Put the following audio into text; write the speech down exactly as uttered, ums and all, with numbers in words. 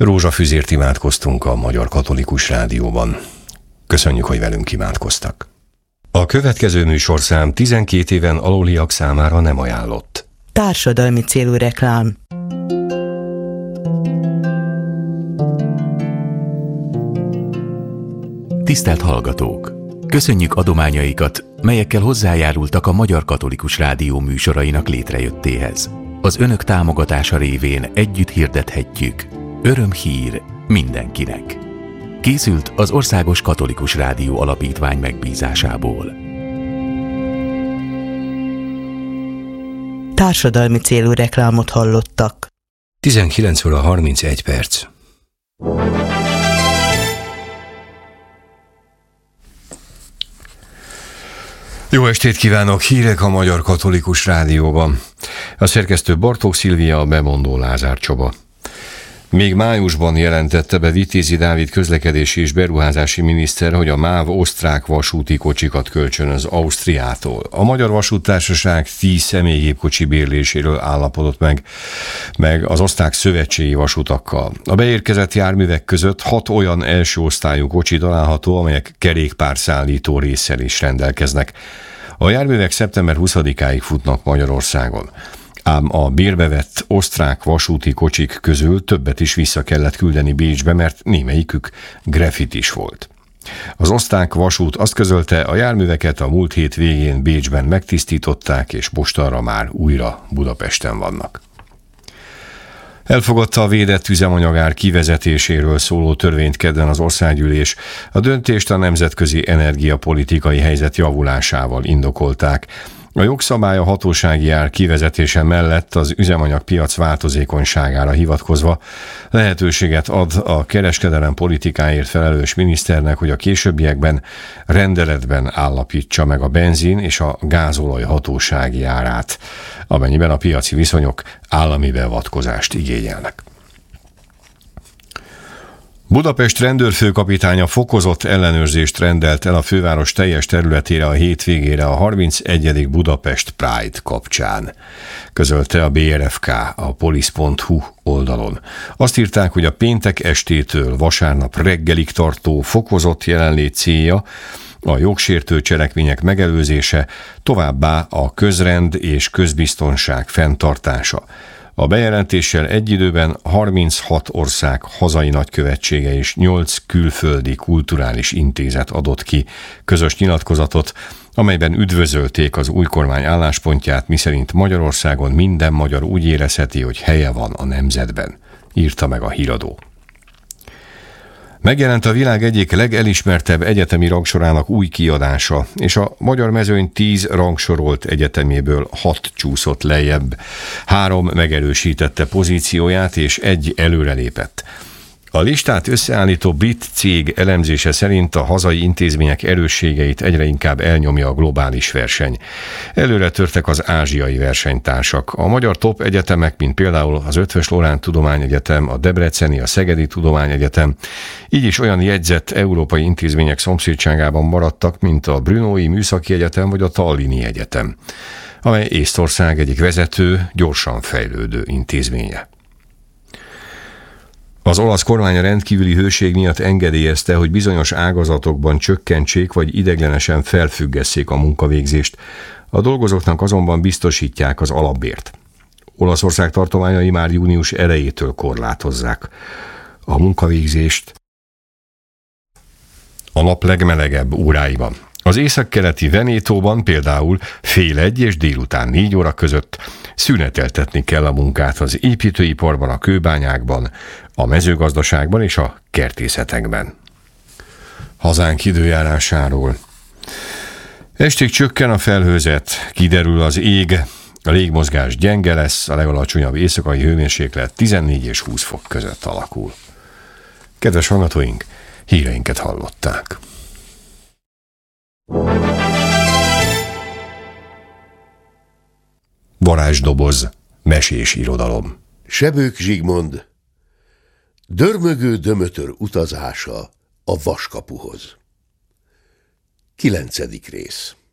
Rózsafüzért imádkoztunk a Magyar Katolikus Rádióban. Köszönjük, hogy velünk imádkoztak. A következő műsorszám tizenkét éven aluliak számára nem ajánlott. Társadalmi célú reklám. Tisztelt hallgatók! Köszönjük adományaikat, melyekkel hozzájárultak a Magyar Katolikus Rádió műsorainak létrejöttéhez. Az önök támogatása révén együtt hirdethetjük: örömhír mindenkinek. Készült az Országos Katolikus Rádió Alapítvány megbízásából. Társadalmi célú reklámot hallottak. tizenkilenc óra harmincegy perc. Jó estét kívánok! Hírek a Magyar Katolikus Rádióban. A szerkesztő Bartók Szilvia, a bemondó Lázár Csaba. Még májusban jelentette be Vitézi Dávid közlekedési és beruházási miniszter, hogy a MÁV osztrák vasúti kocsikat kölcsönöz Ausztriától. A Magyar Vasúttársaság tíz személygépkocsi bérléséről állapodott meg, meg az osztrák szövetségi vasutakkal. A beérkezett járművek között hat olyan első osztályú kocsi található, amelyek kerékpárszállító résszel is rendelkeznek. A járművek szeptember huszadikáig futnak Magyarországon. Ám a bérbe vett osztrák vasúti kocsik közül többet is vissza kellett küldeni Bécsbe, mert némelyikük graffitis volt. Az osztrák vasút azt közölte, a járműveket a múlt hét végén Bécsben megtisztították, és mostanra már újra Budapesten vannak. Elfogadta a védett üzemanyagár kivezetéséről szóló törvényt kedden az országgyűlés. A döntést a nemzetközi energiapolitikai helyzet javulásával indokolták. A jogszabály a hatósági ár kivezetése mellett az üzemanyagpiac változékonyságára hivatkozva lehetőséget ad a kereskedelem politikáért felelős miniszternek, hogy a későbbiekben rendeletben állapítsa meg a benzin és a gázolaj hatósági árát, amennyiben a piaci viszonyok állami beavatkozást igényelnek. Budapest rendőrfőkapitánya fokozott ellenőrzést rendelt el a főváros teljes területére a hétvégére a harmincegyedik Budapest Pride kapcsán, közölte a bé er ef ká a polisz pont hu oldalon. Azt írták, hogy a péntek estétől vasárnap reggelig tartó fokozott jelenlét célja a jogsértő cselekmények megelőzése, továbbá a közrend és közbiztonság fenntartása. A bejelentéssel egy időben harminchat ország hazai nagykövetsége és nyolc külföldi kulturális intézet adott ki közös nyilatkozatot, amelyben üdvözölték az új kormány álláspontját, miszerint Magyarországon minden magyar úgy érezheti, hogy helye van a nemzetben, írta meg a híradó. Megjelent a világ egyik legelismertebb egyetemi rangsorának új kiadása, és a magyar mezőny tíz rangsorolt egyeteméből hat csúszott lejjebb. Három megerősítette pozícióját, és egy előrelépett. A listát összeállító brit cég elemzése szerint a hazai intézmények erősségeit egyre inkább elnyomja a globális verseny. Előre törtek az ázsiai versenytársak. A magyar top egyetemek, mint például az Eötvös Loránd Tudományegyetem, a Debreceni, a Szegedi Tudományegyetem, így is olyan jegyzett európai intézmények szomszédságában maradtak, mint a Brnói Műszaki Egyetem vagy a Tallini Egyetem, amely Észtország egyik vezető, gyorsan fejlődő intézménye. Az olasz kormány a rendkívüli hőség miatt engedélyezte, hogy bizonyos ágazatokban csökkentsék vagy ideiglenesen felfüggesszék a munkavégzést. A dolgozóknak azonban biztosítják az alapbért. Olaszország tartományai már június elejétől korlátozzák a munkavégzést a nap legmelegebb óráiban. Az északkeleti Venétóban például fél egy és délután négy óra között szüneteltetni kell a munkát az építőiparban, a kőbányákban, a mezőgazdaságban és a kertészetekben. Hazánk időjárásáról. Estig csökken a felhőzet, kiderül az ég, a légmozgás gyenge lesz, a legalacsonyabb éjszakai hőmérséklet tizennégy és húsz fok között alakul. Kedves hallgatóink, híreinket hallották. Varázsdoboz, mesés irodalom. Sebők Zsigmond, dörmögő dömötör utazása a vaskapuhoz. Kilencedik rész.